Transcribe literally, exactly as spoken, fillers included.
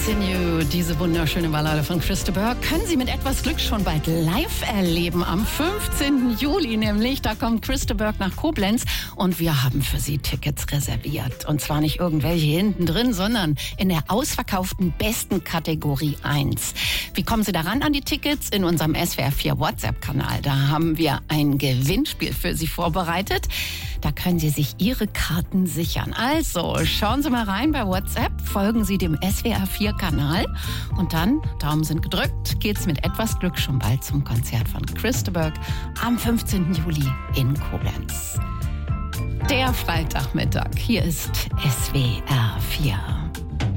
Continue, diese wunderschöne Ballade von Chris de Burgh, können Sie mit etwas Glück schon bald live erleben. Am fünfzehnten Juli nämlich, da kommt Chris de Burgh nach Koblenz und wir haben für Sie Tickets reserviert. Und zwar nicht irgendwelche hinten drin, sondern in der ausverkauften besten Kategorie eins. Wie kommen Sie daran an die Tickets? In unserem S W R vier WhatsApp-Kanal. Da haben wir ein Gewinnspiel für Sie vorbereitet. Da können Sie sich Ihre Karten sichern. Also schauen Sie mal rein bei WhatsApp, folgen Sie dem S W R vier Kanal und dann, Daumen sind gedrückt, geht's mit etwas Glück schon bald zum Konzert von Chris de Burgh am fünfzehnten Juli in Koblenz. Der Freitagmittag, hier ist S W R vier.